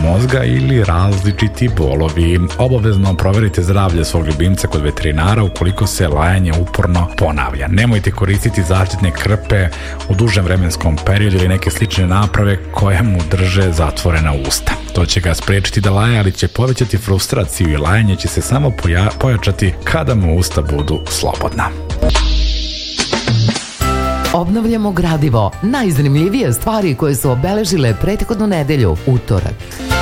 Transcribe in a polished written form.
mozga ili različiti bolovi. Obavezno proverite zdravlje svog ljubimca kod veterinara ukoliko se lajanje uporno ponavlja. Nemojte koristiti zaštitne krpe u dužem vremenskom periodu ili neke slične naprave koje mu drže zatvorena usta. To će ga sprečiti da laje, ali će povećati frustraciju i lajanje će se samo pojačati kada mu usta budu slobodna. Obnavljamo gradivo, najzanimljivije stvari koje su obeležile prethodnu nedelju, utorak.